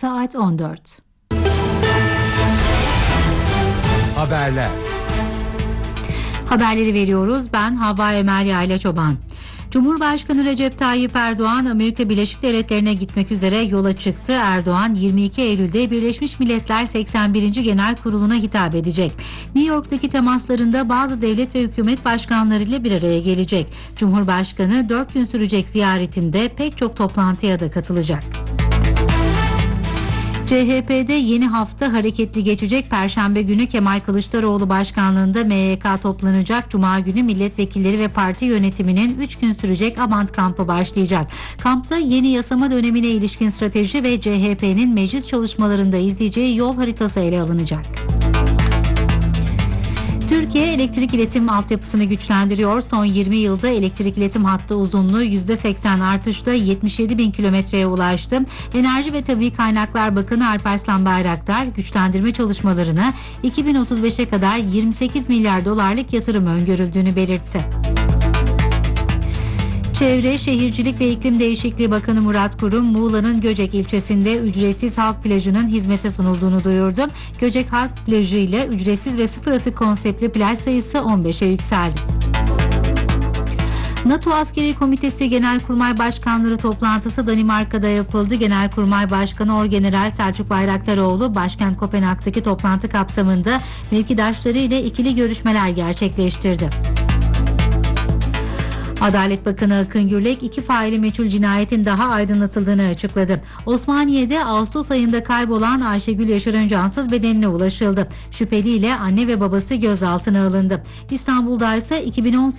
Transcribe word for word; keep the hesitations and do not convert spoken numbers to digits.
Saat on dört. Haberler. Haberleri veriyoruz. Ben Havva Emel Yayla Çoban. Cumhurbaşkanı Recep Tayyip Erdoğan Amerika Birleşik Devletleri'ne gitmek üzere yola çıktı. Erdoğan yirmi iki Eylül'de Birleşmiş Milletler seksen birinci Genel Kurulu'na hitap edecek. New York'taki temaslarında bazı devlet ve hükümet başkanlarıyla bir araya gelecek. Cumhurbaşkanı dört gün sürecek ziyaretinde pek çok toplantıya da katılacak. C H P'de yeni hafta hareketli geçecek. Perşembe günü Kemal Kılıçdaroğlu başkanlığında M Y K toplanacak. Cuma günü milletvekilleri ve parti yönetiminin üç gün sürecek Abant kampı başlayacak. Kampta yeni yasama dönemine ilişkin strateji ve C H P'nin meclis çalışmalarında izleyeceği yol haritası ele alınacak. Türkiye elektrik iletim altyapısını güçlendiriyor. Son yirmi yılda elektrik iletim hattı uzunluğu yüzde seksen artışla yetmiş yedi bin kilometreye ulaştı. Enerji ve Tabii Kaynaklar Bakanı Alparslan Bayraktar güçlendirme çalışmalarına iki bin otuz beşe kadar yirmi sekiz milyar dolarlık yatırım öngörüldüğünü belirtti. Çevre, Şehircilik ve İklim Değişikliği Bakanı Murat Kurum, Muğla'nın Göcek ilçesinde ücretsiz halk plajının hizmete sunulduğunu duyurdu. Göcek Halk Plajı ile ücretsiz ve sıfır atık konseptli plaj sayısı on beşe yükseldi. NATO Askeri Komitesi Genelkurmay Başkanları toplantısı Danimarka'da yapıldı. Genelkurmay Başkanı Orgeneral Selçuk Bayraktaroğlu, başkent Kopenhag'daki toplantı kapsamında mevkidaşları ile ikili görüşmeler gerçekleştirdi. Adalet Bakanı Akın Gürlek iki faili meçhul cinayetin daha aydınlatıldığını açıkladı. Osmaniye'de Ağustos ayında kaybolan Ayşegül Yaşar'ın cansız bedenine ulaşıldı. Şüpheliyle anne ve babası gözaltına alındı. İstanbul'da ise iki bin on sekiz